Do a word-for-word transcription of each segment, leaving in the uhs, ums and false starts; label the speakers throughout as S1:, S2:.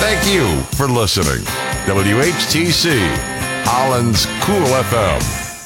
S1: Thank you for listening. W H T C, Holland's Cool F M.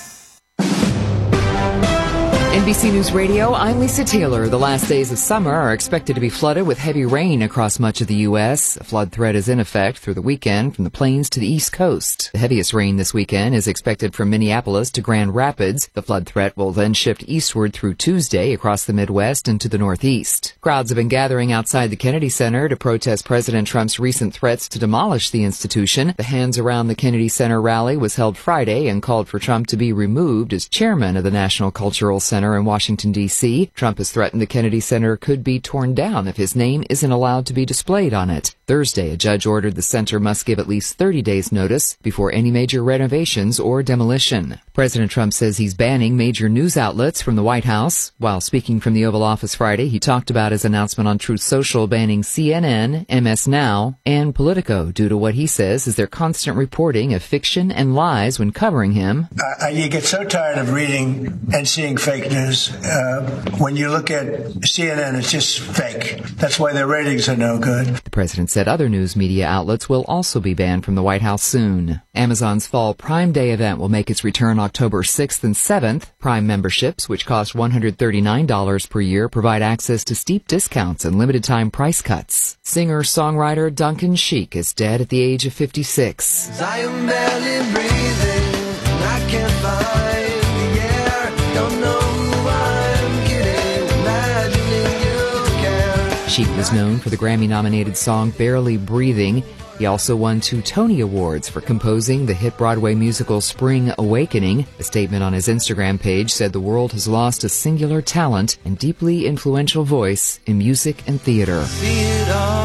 S2: N B C News Radio, I'm Lisa Taylor. The last days of summer are expected to be flooded with heavy rain across much of the U S. A flood threat is in effect through the weekend from the plains to the East Coast. The heaviest rain this weekend is expected from Minneapolis to Grand Rapids. The flood threat will then shift eastward through Tuesday across the Midwest and to the Northeast. Crowds have been gathering outside the Kennedy Center to protest President Trump's recent threats to demolish the institution. The Hands Around the Kennedy Center rally was held Friday and called for Trump to be removed as chairman of the National Cultural Center in Washington, D C Trump has threatened the Kennedy Center could be torn down if his name isn't allowed to be displayed on it. Thursday, a judge ordered the center must give at least thirty days notice before any major renovations or demolition. President Trump says he's banning major news outlets from the White House. While speaking from the Oval Office Friday, he talked about his announcement on Truth Social banning C N N, M S Now, and Politico due to what he says is their constant reporting of fiction and lies when covering him.
S3: Uh, you get so tired of reading and seeing fake news. Uh, when you look at C N N, it's just fake. That's why their ratings are no good.
S2: The president said other news media outlets will also be banned from the White House soon. Amazon's Fall Prime Day event will make its return October sixth and seventh. Prime memberships, which cost one hundred thirty-nine dollars per year, provide access to steep discounts and limited-time price cuts. Singer-songwriter Duncan Sheik is dead at the age of fifty-six.
S4: I am barely breathing, and I can't find the air. Don't know who I'm kidding, imagining you care.
S2: Sheik was known for the Grammy-nominated song Barely Breathing. He also won two Tony Awards for composing the hit Broadway musical Spring Awakening. A statement on his Instagram page said the world has lost a singular talent and deeply influential voice in music and theater.
S4: See it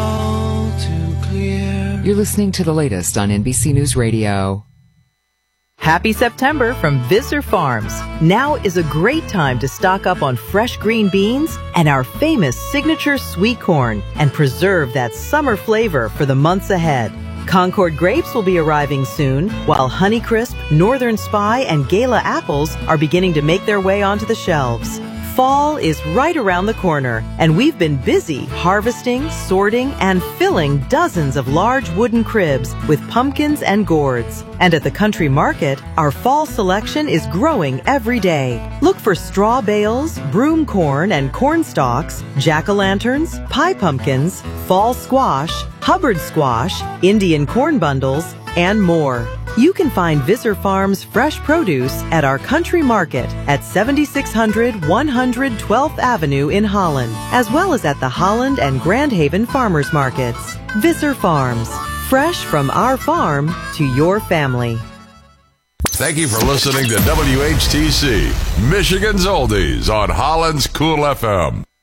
S4: all too clear.
S2: You're listening to the latest on N B C News Radio.
S5: Happy September from Visser Farms. Now is a great time to stock up on fresh green beans and our famous signature sweet corn and preserve that summer flavor for the months ahead. Concord grapes will be arriving soon, while Honeycrisp, Northern Spy, and Gala apples are beginning to make their way onto the shelves. Fall is right around the corner, and we've been busy harvesting, sorting, and filling dozens of large wooden cribs with pumpkins and gourds. And at the country market, our fall selection is growing every day. Look for straw bales, broom corn and corn stalks, jack-o'-lanterns, pie pumpkins, fall squash, Hubbard squash, Indian corn bundles, and more. You can find Visser Farms fresh produce at our country market at seventy-six hundred one hundred twelfth Avenue in Holland, as well as at the Holland and Grand Haven Farmers Markets. Visser Farms, fresh from our farm to your family.
S1: Thank you for listening to W H T C, Michigan's Oldies on Holland's Cool F M.